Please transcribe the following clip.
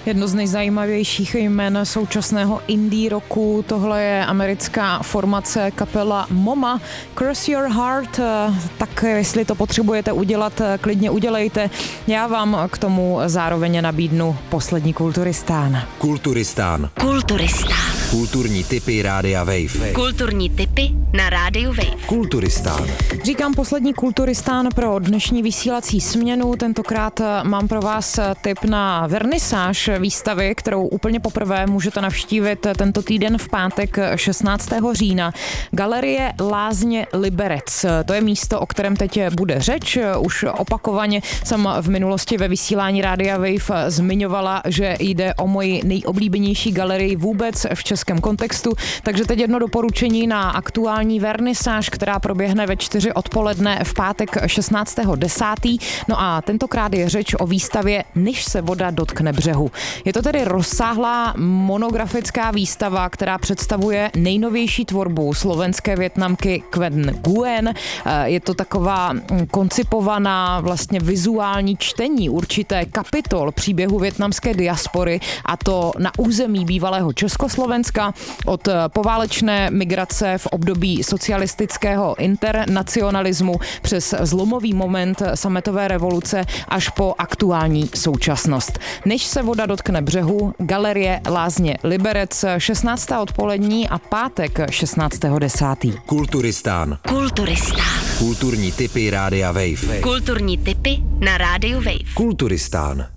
Jedno z nejzajímavějších jmen současného indie rocku, tohle je americká formace kapela MoMA. Cross Your Heart, tak jestli to potřebujete udělat, klidně udělejte. Já vám k tomu zároveň nabídnu poslední Kulturistán. Kulturistán. Kulturní tipy Rádia Wave. Kulturní tipy na Rádiu Wave. Kulturistán. Říkám poslední Kulturistán pro dnešní vysílací směnu. Tentokrát mám pro vás tip na vernisáž výstavy, kterou úplně poprvé můžete navštívit tento týden v pátek 16. října. Galerie Lázně Liberec. To je místo, o kterém teď bude řeč. Už opakovaně jsem v minulosti ve vysílání Rádia Wave zmiňovala, že jde o moji nejoblíbenější galerii vůbec v českém kontextu. Takže teď jedno doporučení na aktuální vernisáž, která proběhne ve 4 odpoledne v pátek 16.10. No a tentokrát je řeč o výstavě Než se voda dotkne břehu. Je to tedy rozsáhlá monografická výstava, která představuje nejnovější tvorbu slovenské Vietnamky Quyen Nguyen. Je to taková koncipovaná vlastně vizuální čtení určité kapitol příběhu vietnamské diaspory, a to na území bývalého Československa od poválečné migrace v období socialistického internacionalismu přes zlomový moment sametové revoluce až po aktuální současnost. Než se voda dotkne břehu, Galerie Lázně Liberec, 16. odpolední a pátek 16.10. Kulturistán. Kulturní tipy Rádia Wave. Kulturní tipy na Rádiu Wave. Kulturistán.